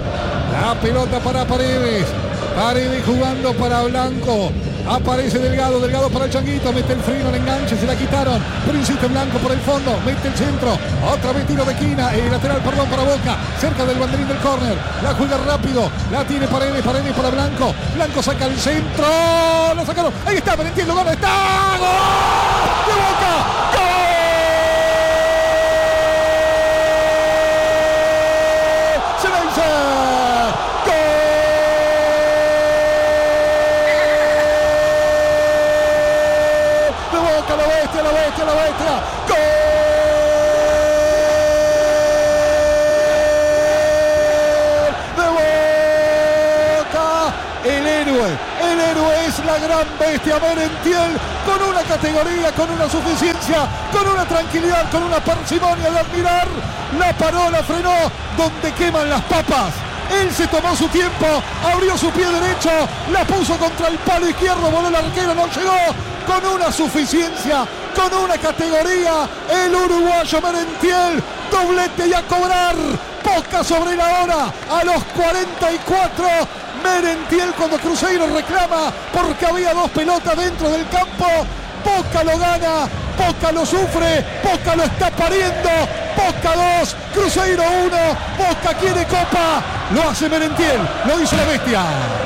La pelota para Paredes. Paredes jugando para Blanco. Aparece Delgado, Delgado para el Changuito, mete el freno, el enganche, se la quitaron, pero insiste Blanco por el fondo, mete el centro, otra vez tiro de esquina, eh, lateral, perdón, para Boca, cerca del banderín del córner, la juega rápido, la tiene Paredes, Paredes para Blanco, Blanco saca el centro, lo sacaron, ahí está, Merentiel, lo gana, está, ¡gol! ¡De Boca! ¡Gol! ¡Se vence! La bestia, la bestia, la bestia. ¡Gol! De la gran bestia Merentiel, con una categoría, con una suficiencia, con una tranquilidad, con una parsimonia de admirar. La paró, la frenó, donde queman las papas. Él se tomó su tiempo, abrió su pie derecho, la puso contra el palo izquierdo, voló el arquero, no llegó, con una suficiencia, con una categoría, el uruguayo Merentiel, doblete y a cobrar, Boca sobre la hora, a los cuarenta y cuatro, Merentiel cuando Cruzeiro reclama, porque había dos pelotas dentro del campo, Boca lo gana, Boca lo sufre, Boca lo está pariendo, Boca dos, Cruzeiro uno, Boca quiere copa, lo hace Merentiel, lo hizo la bestia.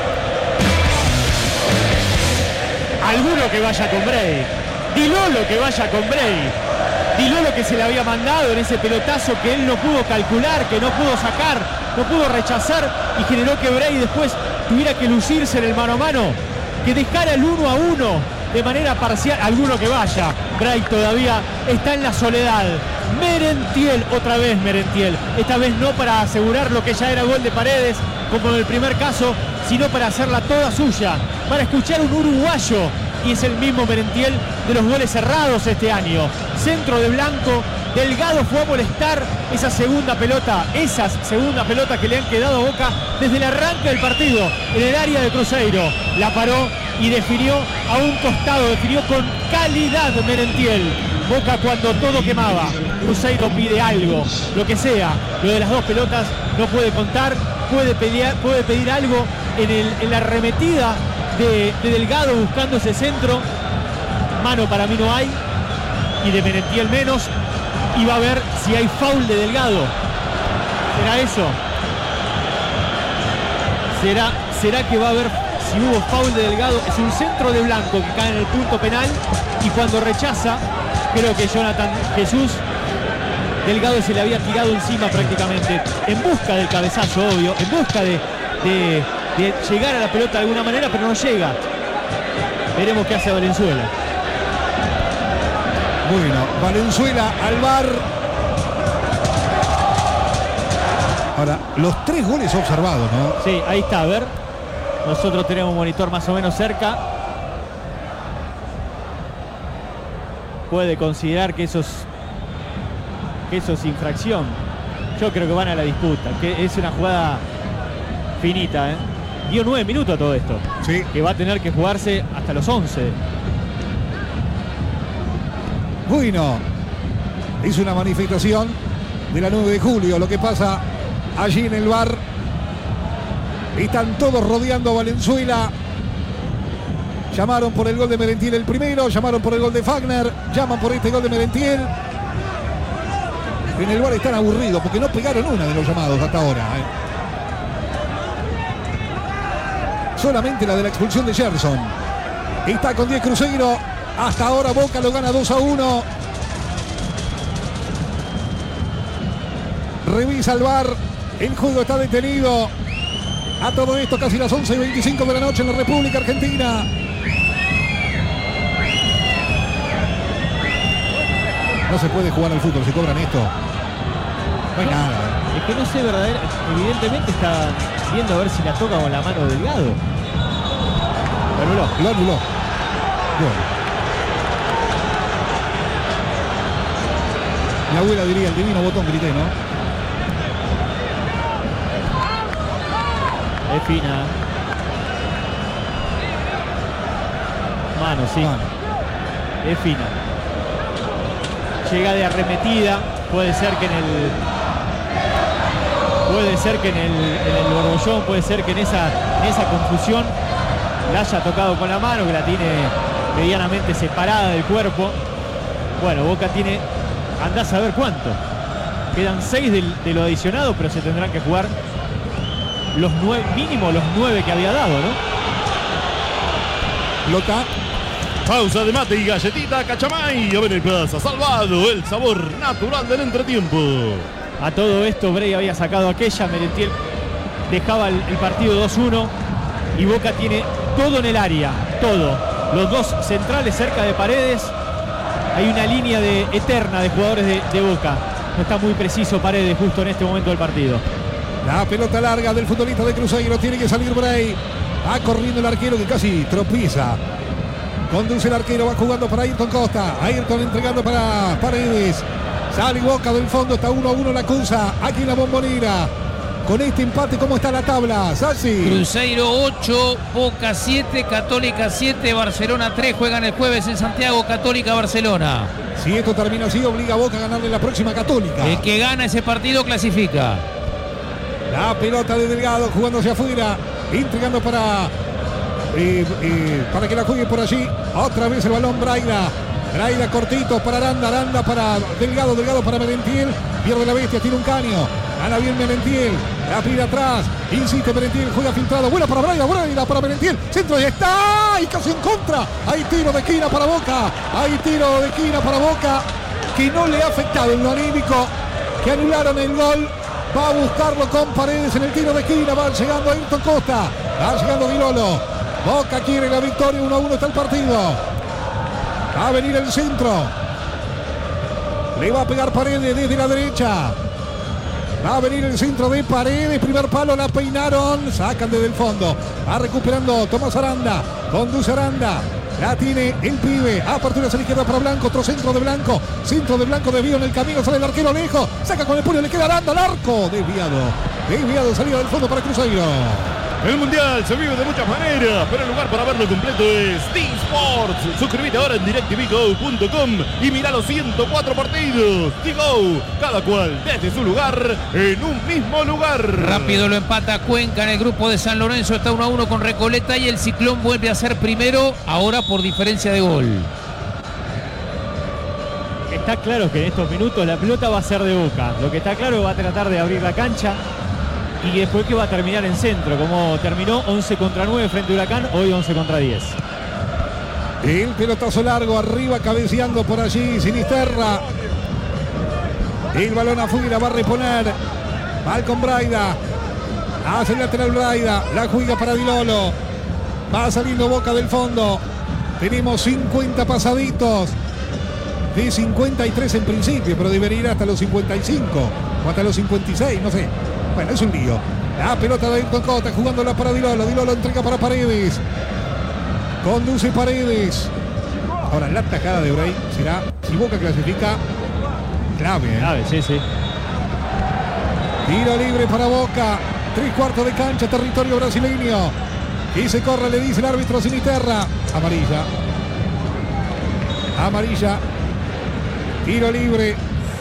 Alguno que vaya con Bray, Dilolo que vaya con Bray, Dilolo que se le había mandado en ese pelotazo que él no pudo calcular, que no pudo sacar, no pudo rechazar y generó que Bray después tuviera que lucirse en el mano a mano, que dejara el uno a uno de manera parcial. Alguno que vaya, Bray todavía está en la soledad. Merentiel, otra vez Merentiel, esta vez no para asegurar lo que ya era gol de Paredes como en el primer caso, sino para hacerla toda suya, para escuchar un uruguayo, y es el mismo Merentiel de los goles cerrados este año. Centro de Blanco, Delgado fue a molestar esa segunda pelota, esas segunda pelota que le han quedado a Boca desde el arranque del partido en el área de Cruzeiro. La paró y definió a un costado, definió con calidad Merentiel. Boca cuando todo quemaba, Cruzeiro pide algo, lo que sea. Lo de las dos pelotas no puede contar, puede pedir, puede pedir algo en, el, en la arremetida de, de Delgado buscando ese centro. Mano para mí no hay, y de Merentiel menos. Y va a ver si hay foul de Delgado. ¿Será eso? ¿Será, será que va a haber si hubo foul de Delgado? Es un centro de Blanco que cae en el punto penal y cuando rechaza, creo que Jonathan Jesús, Delgado se le había tirado encima prácticamente, en busca del cabezazo, obvio, en busca de, de, de llegar a la pelota de alguna manera, pero no llega. Veremos qué hace Valenzuela. Bueno, Valenzuela al V A R. Ahora, los tres goles observados, ¿no? Sí, ahí está, a ver. Nosotros tenemos un monitor más o menos cerca. Puede considerar que eso es, que eso es infracción. Yo creo que van a la disputa, que es una jugada finita, ¿eh? Dio nueve minutos a todo esto. Sí. Que va a tener que jugarse hasta los once. Bueno, es una manifestación de la nueve de julio. Lo que pasa allí en el V A R. Están todos rodeando a Valenzuela. Llamaron por el gol de Merentiel el primero, llamaron por el gol de Fagner, llaman por este gol de Merentiel. En el V A R están aburridos porque no pegaron una de los llamados hasta ahora, ¿eh? Solamente la de la expulsión de Gerson. Está con diez Cruzeiro. Hasta ahora Boca lo gana dos a uno. Revisa el V A R. El juego está detenido. A todo esto casi las once y veinticinco de la noche en la República Argentina. No se puede jugar al fútbol, se cobran esto. No hay nada. Es que no sé verdaderamente, evidentemente está viendo a ver si la toca con la mano Delgado. Lo anuló. Lo anuló. Bueno. Mi abuela diría el divino botón, grité, ¿no? Es fina. Mano, sí. Mano. Es fina. Llega de arremetida. Puede ser que en el. Puede ser que en el, en el borbollón, puede ser que en esa, en esa confusión la haya tocado con la mano, que la tiene medianamente separada del cuerpo. Bueno, Boca tiene. Andá a saber cuánto. Quedan seis del, de lo adicionado, pero se tendrán que jugar los nueve, mínimo los nueve que había dado, ¿no? Lota. Pausa de mate y galletita Cachamay. A ver en Plaza Salvado, el sabor natural del entretiempo. A todo esto Bray había sacado aquella, Merentiel dejaba el, el partido dos uno y Boca tiene todo en el área, todo. Los dos centrales cerca de Paredes. Hay una línea de, eterna de jugadores de, de Boca. No está muy preciso Paredes justo en este momento del partido. La pelota larga del futbolista de Cruzeiro. Tiene que salir Bray. Va corriendo el arquero que casi tropieza. Conduce el arquero, va jugando para Ayrton Costa. Ayrton entregando para Paredes. Sale Boca del fondo, está uno a uno la cosa. Aquí en la Bombonera. Con este empate, ¿cómo está la tabla? Sassi. Cruzeiro ocho, Boca siete, Católica siete, Barcelona tres. Juegan el jueves en Santiago, Católica Barcelona. Si esto termina así, obliga a Boca a ganarle la próxima Católica. El que gana ese partido clasifica. La pelota de Delgado jugando hacia afuera. Entregando para, eh, eh, para que la juegue por allí. Otra vez el balón Braida. Braida cortito para Aranda. Aranda para Delgado. Delgado para Merentiel. Pierde la bestia, tiene un caño. Gana bien Merentiel. La pide atrás. Insiste Merentiel. Juega filtrado. Buena para Braida. Braida para Merentiel. Centro y está. Y casi en contra. Hay tiro de esquina para Boca. Hay tiro de esquina para Boca. Que no le ha afectado en lo anímico. Que anularon el gol. Va a buscarlo con Paredes en el tiro de esquina. Va llegando Ayrton Costa. Va llegando Di Lolo. Boca quiere la victoria. uno a uno está el partido. Va a venir el centro. Le va a pegar Paredes desde la derecha. Va a venir el centro de Paredes. Primer palo, la peinaron. Sacan desde el fondo. Va recuperando Tomás Aranda. Conduce Aranda. La tiene el pibe. Apertura hacia la izquierda para Blanco. Otro centro de Blanco. Centro de Blanco desvío en el camino. Sale el arquero lejos. Saca con el puño. Le queda Aranda al arco. Desviado. Desviado. Salida del fondo para Cruzeiro. El Mundial se vive de muchas maneras, pero el lugar para verlo completo es T-Sports. Suscríbete ahora en DirecTV Go punto com y mira los ciento cuatro partidos. T-Go, cada cual desde su lugar, en un mismo lugar. Rápido lo empata Cuenca en el grupo de San Lorenzo. Está uno a uno con Recoleta y el Ciclón vuelve a ser primero, ahora por diferencia de gol. Está claro que en estos minutos la pelota va a ser de Boca. Lo que está claro es que va a tratar de abrir la cancha. Y después que va a terminar en centro, como terminó once contra nueve frente a Huracán, hoy once contra diez. El pelotazo largo arriba, cabeceando por allí Sinisterra. El balón afuera, va a reponer Malcolm Braida. Hace el lateral Braida, la juega para Di Lolo. Va saliendo Boca del fondo. Tenemos cincuenta pasaditos. De cincuenta y tres en principio, pero debería ir hasta los cincuenta y cinco o hasta los cincuenta y seis, no sé. Bueno, es un lío. La pelota de Ayrton Costa jugándola para Di Lolo. Di Lolo entrega para Paredes. Conduce Paredes. Ahora la tajada de Bray será, si Boca clasifica, clave. ¿eh? Clave, sí, sí. Tiro libre para Boca. Tres cuartos de cancha, territorio brasileño. Y se corre, le dice el árbitro Sinisterra. Amarilla. Amarilla. Tiro libre.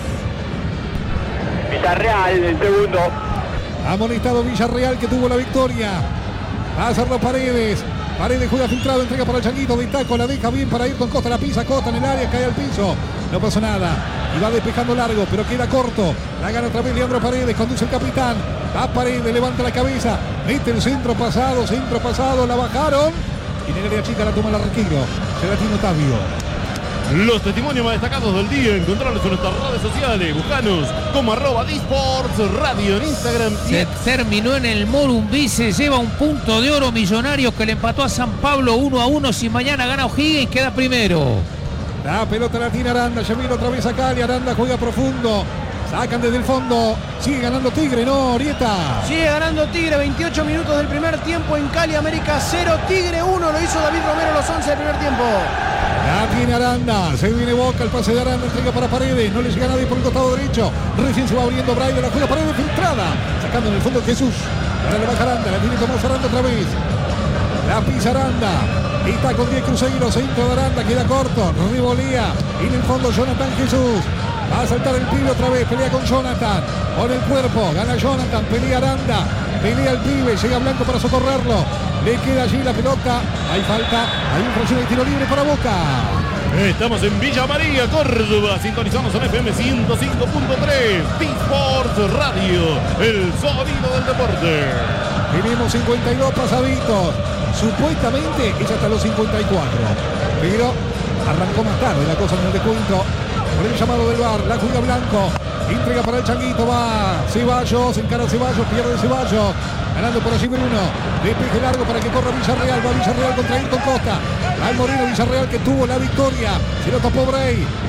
Villarreal, el segundo. Amonestado Villarreal, que tuvo la victoria. Va a hacerlo Paredes. Paredes juega filtrado, entrega para el Changuito de taco, la deja bien para Ayrton Costa, la pisa Costa en el área, cae al piso. No pasó nada. Y va despejando largo, pero queda corto. La gana otra vez Leandro Paredes, conduce el capitán. Va Paredes, levanta la cabeza. Mete el centro pasado, centro pasado, la bajaron. Y en el área chica la toma el arquero. Se la tiene Otavio. Los testimonios más destacados del día, encontrarlos en nuestras redes sociales. Buscanos como arroba Disports Radio en Instagram. Se terminó en el Morumbí, se lleva un punto de oro Millonarios que le empató a San Pablo uno a uno. Si mañana gana O'Higgins, queda primero. La pelota la tiene Aranda, ya viene otra vez a Cali. Aranda juega profundo. Sacan desde el fondo. Sigue ganando Tigre, ¿no, Orieta? Sigue ganando Tigre, veintiocho minutos del primer tiempo en Cali, América cero, Tigre uno. Lo hizo David Romero a los once del primer tiempo. La tiene Aranda, se viene Boca, el pase de Aranda, entrega para Paredes, no le llega nadie por el costado derecho. Recién se va abriendo Braille, la juega Paredes filtrada. Sacando en el fondo Jesús. Ahora le baja Aranda, la tiene Tomás Aranda otra vez. La pisa Aranda. Está con diez Cruzeiro, centro de Aranda, queda corto. Rivolea. En el fondo Jonathan Jesús. Va a saltar el pibe otra vez, pelea con Jonathan. Con el cuerpo, gana Jonathan, pelea Aranda. Pelea el pibe, llega Blanco para socorrerlo. Le queda allí la pelota. Hay falta, hay infracción de tiro libre para Boca. Estamos en Villa María, Córdoba. Sintonizamos en F M ciento cinco punto tres. T-Sports Radio, el sonido del deporte. Tenemos cincuenta y dos pasaditos. Supuestamente es hasta los cincuenta y cuatro. Pero arrancó más tarde la cosa en el descuento. Por el llamado del V A R, la juega Blanco. Entrega para el Changuito, va Ceballos, encara Ceballos, pierde Ceballos. Ganando por allí Bruno. Despeje largo para que corra Villarreal. Va Villarreal contra Ayrton Costa. Al Moreno Villarreal que tuvo la victoria. Se lo tapó Bray.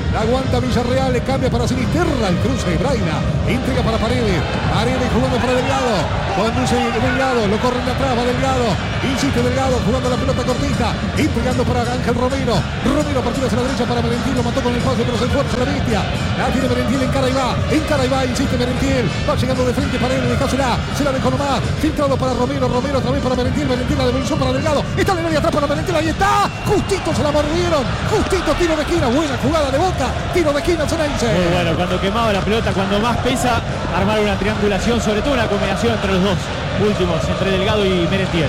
La aguanta Villarreal, le cambia para Sinisterra. El cruce de Braina. Entrega para Paredes. Paredes jugando para Delgado. Conduce Delgado. Lo corre en la traba. Delgado. Insiste Delgado jugando la pelota cortita. Entregando para Ángel Romero. Romero partida hacia la derecha para Merentiel. Lo mató con el pase, pero se esfuerza la bestia. La tiene Merentiel. Encara y va. Encara y va. Insiste Merentiel. Va llegando de frente Paredes. Dejásela. Se la dejó nomás. Filtrado para Romero. Romero otra vez para Merentiel. Merentiel la devolución para Delgado. Está en el área atrás para Merentiel. Ahí está. Justito se la mordieron. Justito tiro de esquina. Buena jugada de Boca. Tiro de esquina Ceneice. Muy bueno, cuando quemaba la pelota, cuando más pesa, armar una triangulación, sobre todo una combinación entre los dos últimos, entre Delgado y Merentiel.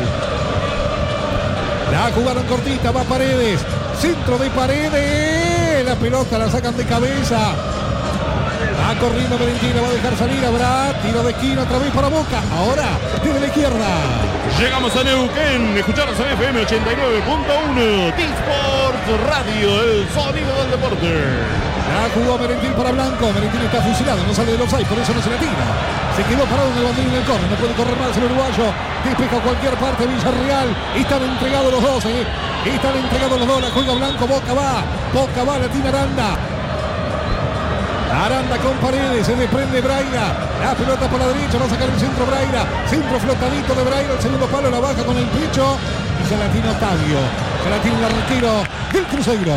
La jugaron cortita, va Paredes. Centro de Paredes. La pelota la sacan de cabeza. Va corriendo Merentiel, va a dejar salir a Brad. Tiro de esquina otra vez para Boca. Ahora desde la izquierda. Llegamos a Neuquén, escucharos en F M ochenta y nueve punto uno, T-Sport Radio, el sonido del deporte. La jugó Merentiel para Blanco. Merentiel está fusilado, no sale de los seis, por eso no se la tira. Se quedó parado en el banderín del córner, no puede correr más el uruguayo. Despeja cualquier parte Villarreal. Están entregados los dos, eh. Están entregados los dos. La juega Blanco, Boca va. Boca va, la tiene Aranda. Aranda con Paredes, se desprende Braida. La pelota por la derecha, va a sacar el centro Braida. Centro flotadito de Braida, el segundo palo la baja con el pecho. Y se la tiene Octavio. Se la tiene el arquero del Cruzeiro.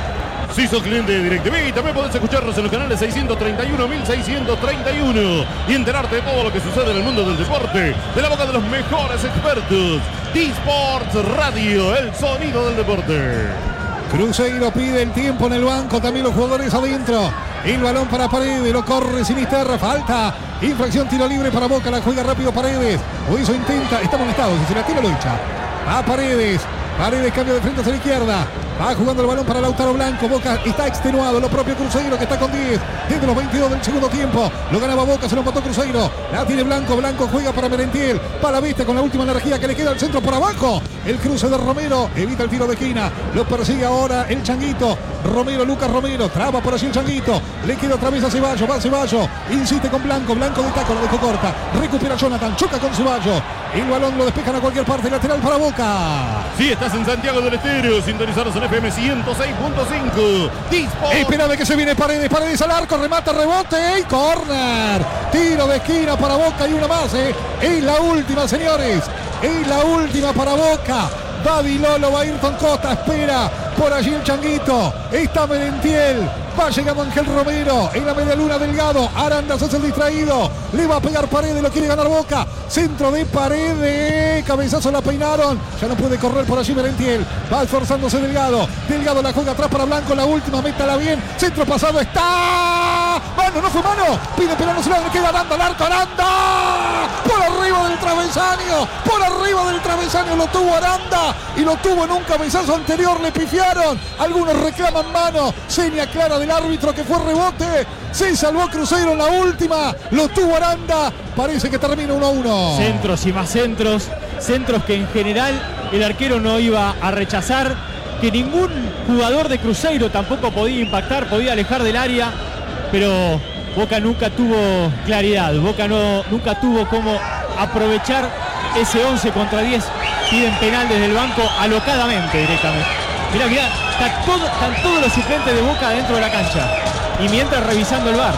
Si sos cliente de DirecTV, también podés escucharnos en los canales seiscientos treinta y uno, mil seiscientos treinta y uno y enterarte de todo lo que sucede en el mundo del deporte de la boca de los mejores expertos. T-Sports Radio, el sonido del deporte. Cruzeiro pide el tiempo en el banco, también los jugadores adentro. El balón para Paredes, lo corre Sinisterra, falta. Infracción, tiro libre para Boca, la juega rápido Paredes. O eso intenta, está molestado, si se la tira lo echa. A Paredes, Paredes cambia de frente hacia la izquierda. Va jugando el balón para Lautaro Blanco. Boca está extenuado. Lo propio Cruzeiro que está con diez. Desde los veintidós del segundo tiempo. Lo ganaba Boca, se lo empató Cruzeiro. La tiene Blanco. Blanco juega para Merentiel. Para la vista con la última energía que le queda al centro por abajo. El cruce de Romero. Evita el tiro de esquina. Lo persigue ahora el Changuito. Romero, Lucas Romero. Traba por allí el Changuito. Le queda otra vez a Ceballos. Va Ceballos. Insiste con Blanco. Blanco de taco. La dejó corta. Recupera Jonathan. Choca con Ceballos. El balón lo despejan a cualquier parte. Lateral para Boca. Si estás en Santiago del Estero, sintonizaros en F M ciento seis punto cinco. Espera de que se viene Paredes. Paredes al arco. Remata, rebote y córner. Tiro de esquina para Boca y una más. ¿eh? Es la última, señores. Es la última para Boca. Va Dilolo, va Ayrton Costa. Espera por allí el Changuito. Está Merentiel. Va llegando Ángel Romero. En la media luna Delgado. Aranda se hace el distraído. Le va a pegar Paredes. Lo quiere ganar Boca. Centro de Paredes. Cabezazo la peinaron. Ya no puede correr por allí Merentiel. Va esforzándose Delgado. Delgado la juega atrás para Blanco. La última, métala bien. Centro pasado está. Mano, no fue mano. Pide pero no se le queda Aranda. Al arco Aranda. Por arriba del travesaño. Por arriba del travesaño lo tuvo Aranda. Y lo tuvo en un cabezazo anterior. Le pifiaron. Algunos reclaman mano. Seña clara del árbitro que fue rebote. Se salvó Cruzeiro en la última. Lo tuvo Aranda. Parece que termina uno a uno. Centros y más centros. Centros que en general el arquero no iba a rechazar. Que ningún jugador de Cruzeiro tampoco podía impactar. Podía alejar del área. Pero Boca nunca tuvo claridad. Boca no, nunca tuvo cómo aprovechar ese once contra diez. Piden penal desde el banco alocadamente directamente. Mirá, mirá, está todo, están todos los suplentes de Boca dentro de la cancha. Y mientras revisando el V A R.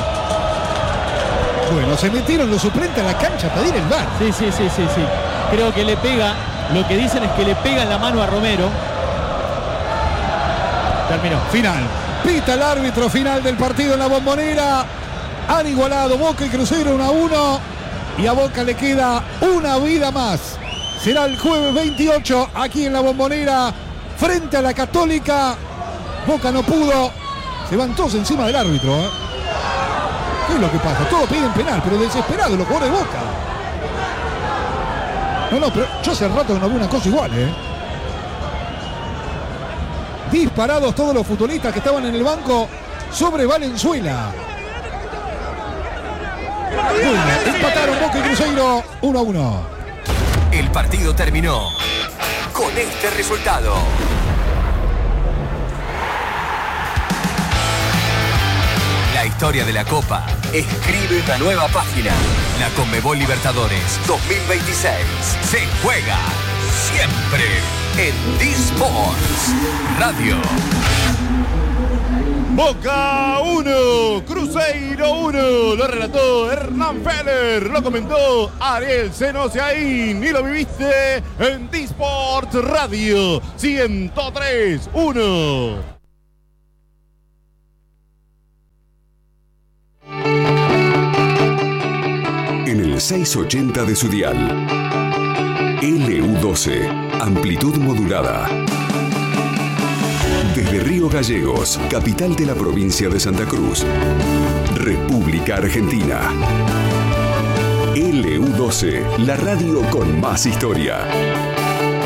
Bueno, se metieron los suplentes a la cancha a pedir el V A R. Sí, sí, sí, sí, sí. Creo que le pega, lo que dicen es que le pega en la mano a Romero. Terminó. Final. Pita el árbitro, final del partido en la Bombonera. Han igualado Boca y Cruzeiro uno a uno. Y a Boca le queda una vida más. Será el jueves veintiocho aquí en la Bombonera. Frente a la Católica. Boca no pudo. Se van todos encima del árbitro. ¿eh? ¿Qué es lo que pasa? Todos piden penal, pero desesperados los jugadores de Boca. No, no, pero yo hace rato que no veo una cosa igual, ¿eh? Disparados todos los futbolistas que estaban en el banco sobre Valenzuela. Bueno, empataron Boca y Cruzeiro uno a uno. El partido terminó con este resultado. La historia de la Copa escribe una nueva página. La Conmebol Libertadores dos mil veintiséis se juega siempre en T-Sports Radio. Boca uno, Cruzeiro uno. Lo relató Hernán Feller, lo comentó Ariel Senosiaín y lo viviste en D-Sport Radio ciento tres punto uno. En el seiscientos ochenta de su dial. L U doce, amplitud modulada. Desde Río Gallegos, capital de la provincia de Santa Cruz, República Argentina. L U doce, la radio con más historia.